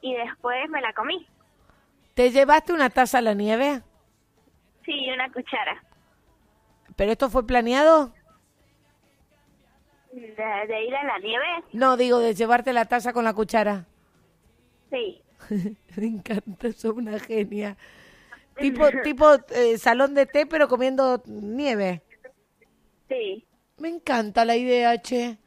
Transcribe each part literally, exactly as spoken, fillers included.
y después me la comí. ¿Te llevaste una taza a la nieve? Sí, una cuchara. ¿Pero esto fue planeado? ¿De, de ir a la nieve? No, digo, de llevarte la taza con la cuchara. Sí. Me encanta, sos una genia. Tipo, tipo eh, salón de té, pero comiendo nieve. Sí. Me encanta la idea, che.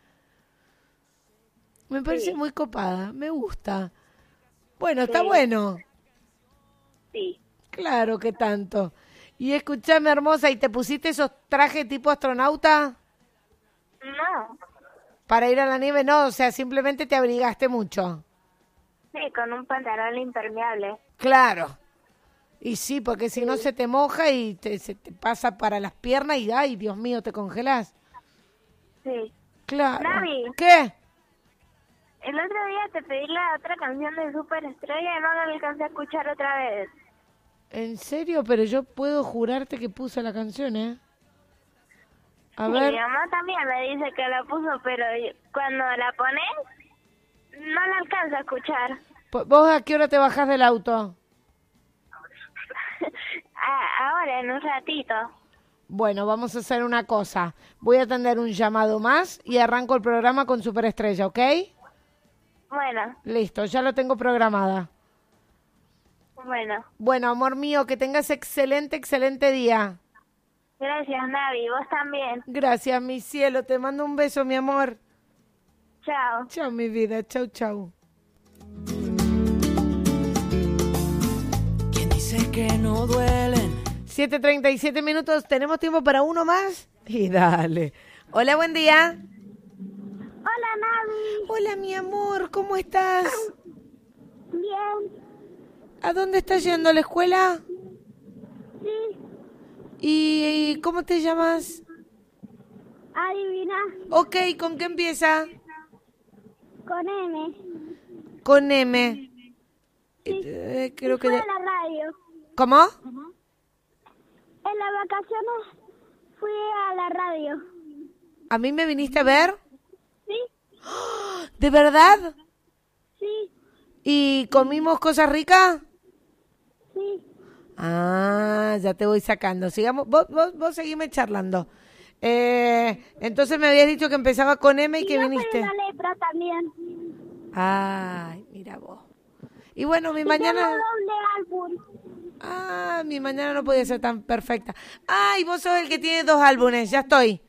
Me parece Sí. muy copada, me gusta. Bueno, está Sí. bueno. Sí. Claro que tanto. Y escuchame, hermosa, ¿y te pusiste esos trajes tipo astronauta No. para ir a la nieve? No, o sea, simplemente te abrigaste mucho. Sí, con un pantalón impermeable. Claro. Y sí, porque si no se te moja y te, se te pasa para las piernas y, ay, Dios mío, te congelás. Sí. Claro. Navi. ¿Qué? El otro día te pedí la otra canción de Superestrella y no la alcancé a escuchar otra vez. ¿En serio? Pero yo puedo jurarte que puse la canción, ¿eh? A Sí, ver. mi mamá también me dice que la puso, pero cuando la pones, no la alcanzo a escuchar. Po- ¿Vos a qué hora te bajás del auto? A- ahora, en un ratito. Bueno, vamos a hacer una cosa. Voy a atender un llamado más y arranco el programa con Superestrella, ¿ok? Bueno, Listo, ya lo tengo programada. bueno. Bueno, amor mío, que tengas excelente, excelente día. Gracias, Navi. Vos también. Gracias, mi cielo. Te mando un beso, mi amor. Chao. Chao, mi vida. Chau, chau. ¿Quién dice que no duelen? siete treinta y siete minutos. ¿Tenemos tiempo para uno más? Y dale. Hola, buen día. Hola, Navi. Hola, mi amor. ¿Cómo estás? Bien. ¿A dónde estás yendo? ¿A la escuela? Sí. ¿Y cómo te llamas? Adivina. Ok, ¿con qué empieza? Con M. Con M. Eh, creo que... Fui de- a la radio. ¿Cómo? En las vacaciones fui a la radio. ¿A mí me viniste a ver? ¿Sí? ¿De verdad? Sí. ¿Y comimos cosas ricas? Sí. Ah, ya te voy sacando. Sigamos, vos, vos, vos seguime charlando. Eh, entonces me habías dicho que empezaba con M y, Y que yo viniste. soy una lepra también. Ay, mira vos. Y bueno, mi Y mañana... tengo doble álbum. Ah, mi mañana no podía ser tan perfecta. Ay, vos sos el que tiene dos álbumes, ya estoy.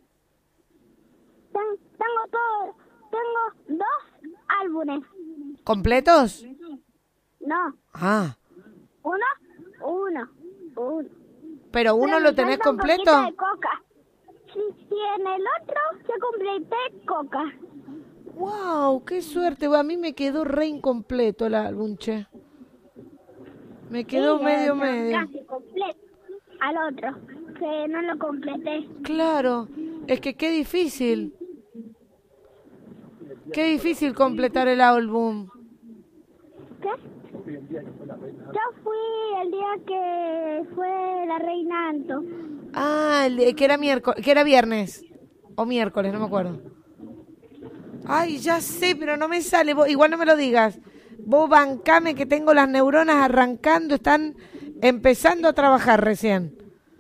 Ten- Tengo todo. Tengo dos álbumes. ¿Completos? No. Ah, Uno, uno, uno. pero uno Pero lo me tenés falta un completo. poquito de coca. Sí, y en el otro se completé coca. Wow, qué suerte. A mí me quedó re incompleto el álbum, che. Me quedó Sí, medio, eh, medio. Casi completo. Al otro, que no lo completé. Claro, es que qué difícil. Qué difícil completar el álbum. ¿Qué? Yo fui el día que fue la Reina Anto. Ah, el de- que era miércoles, que era viernes o miércoles, no me acuerdo. Ay, ya sé, pero no me sale. Vos, igual no me lo digas. Vos bancame que tengo las neuronas arrancando, están empezando a trabajar recién.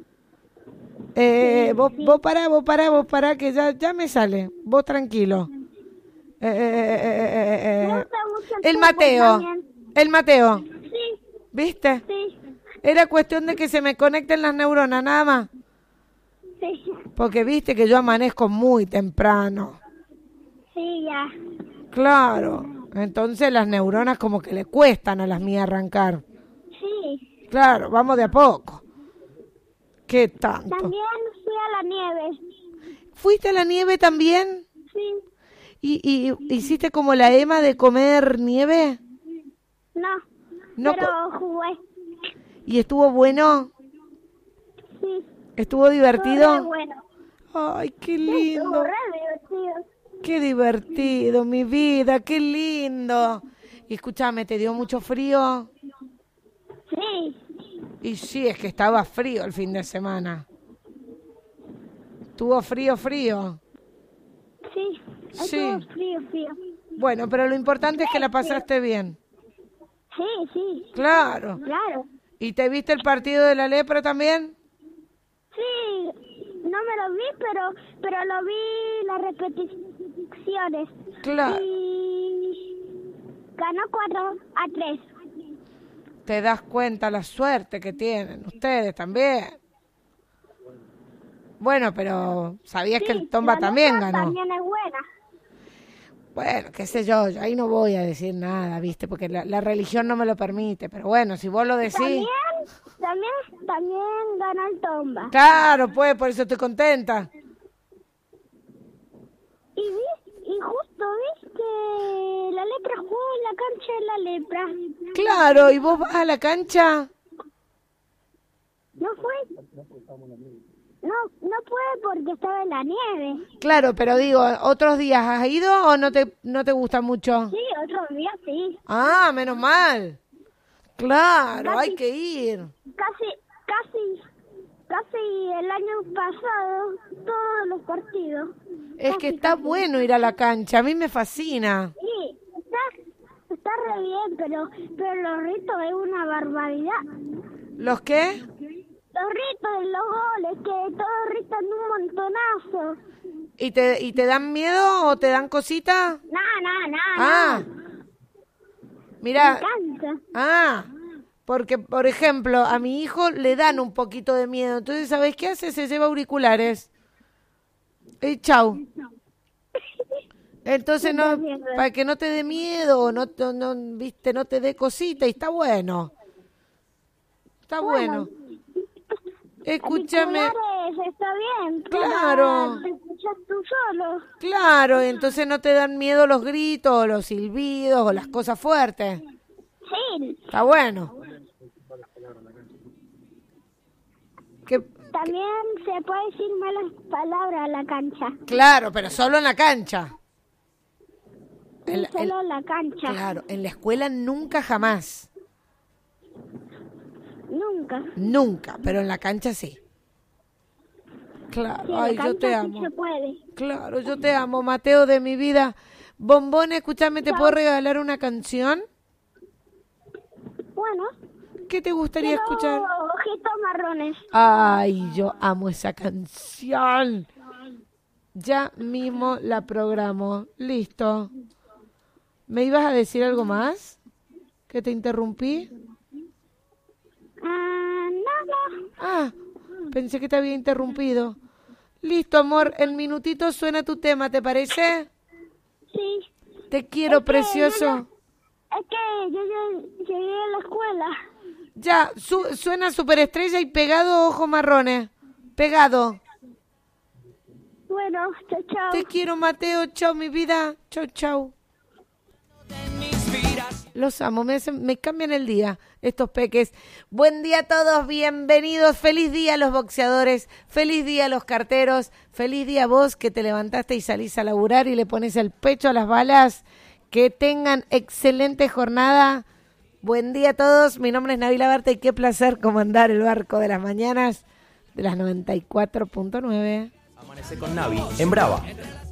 Eh, vos, vos pará, vos pará, vos pará, que ya, ya me sale. Vos tranquilo. Eh, eh, eh, eh, eh, eh. Me gusta mucho el El fútbol Mateo, también. el Mateo, Sí, ¿viste? sí, Era cuestión de que se me conecten las neuronas, nada más. sí. Porque viste que yo amanezco muy temprano. Sí, ya. Claro. Entonces las neuronas como que le cuestan a las mías arrancar. Sí. Claro, vamos de a poco. ¿Qué tanto? También fui a la nieve. ¿Fuiste a la nieve también? Sí. ¿Y, y hiciste como la Emma de comer nieve? No. No, pero jugué. ¿Y estuvo bueno? Sí. ¿Estuvo divertido? Estuvo re bueno. Ay, qué Sí, lindo. estuvo re divertido. Qué divertido, mi vida, qué lindo. Y escúchame, ¿te dio mucho frío? Sí. Y sí, es que estaba frío el fin de semana. ¿Tuvo frío, frío? Sí. Sí. Estuvo frío, frío. Bueno, pero lo importante es que la pasaste bien. Sí, sí, Claro. claro. ¿Y te viste el partido de la lepra también? Sí, no me lo vi, pero pero lo vi las repeticiones. Claro. Y ganó cuatro a tres. Te das cuenta la suerte que tienen ustedes también. Bueno, pero sabías Sí, que el Tomba la también letra ganó. también es buena. Bueno, qué sé yo, yo ahí no voy a decir nada, ¿viste? Porque la, la religión no me lo permite. Pero bueno, si vos lo decís... También, también, también ganó el Tomba. Claro, pues, por eso estoy contenta. Y, vi, y justo ves que la lepra jugó en la cancha de la lepra. Claro, ¿y vos vas a la cancha? ¿No fue? No, no pude porque estaba en la nieve. Claro, pero digo, ¿otros días has ido o no te, no te gusta mucho? Sí, otro día sí. Ah, menos mal. Claro, Casi- hay que ir. Casi, casi, casi el año pasado, todos los partidos. Es Casi, que está casi. bueno ir a la cancha, a mí me fascina. Sí, está, está re bien, pero, pero los ritos es una barbaridad. ¿Los qué? Los ritos, los goles, que todos ritan un montonazo. ¿Y te, y te dan miedo o te dan cosita? No, no, no, Ah, no. Me mira, encanta. ah, porque por ejemplo a mi hijo le dan un poquito de miedo, entonces ¿sabes qué hace? Se lleva auriculares. Y chau. Entonces no, para que no te dé miedo, no, no, no, viste, no te dé cosita y está bueno. Está bueno. Escúchame. Auriculares, está bien. Claro. Para- Te escuchas tú solo. Claro, entonces no te dan miedo los gritos, los silbidos o las cosas fuertes. Sí, Está bueno. Que, también se puede decir malas palabras a la cancha. claro, pero solo en la cancha. Sí, En la- en- solo en la cancha. claro, en la escuela nunca jamás. Nunca. Nunca, pero en la cancha sí. Claro, Sí, en la ay, yo cancha te sí amo. se puede. Claro, yo te amo, Mateo de mi vida. Bombón, escúchame, ¿te puedo regalar una canción? Bueno, ¿Qué te gustaría quiero escuchar? ojitos marrones. Ay, yo amo esa canción. Ya mismo la programo. Listo. ¿Me ibas a decir algo más? ¿Que te interrumpí? Ah, nada. Ah, pensé que te había interrumpido. Listo, amor. En minutito suena tu tema, ¿te parece? Sí. Te quiero, Es que precioso. yo ya- Es que yo ya llegué a la escuela. Ya, su- suena superestrella y pegado ojos marrones. Pegado. Bueno, chao, chao. Te quiero, Mateo. Chao, mi vida. Chao, chao. Los amo, me, hacen- me cambian el día estos peques. Buen día a todos, bienvenidos. Feliz día a los boxeadores, feliz día a los carteros, feliz día a vos que te levantaste y salís a laburar y le pones el pecho a las balas. Que tengan excelente jornada. Buen día a todos, mi nombre es Nabila Barta y qué placer comandar el barco de las mañanas de las noventa y cuatro punto nueve. Amanece con Navi en Brava.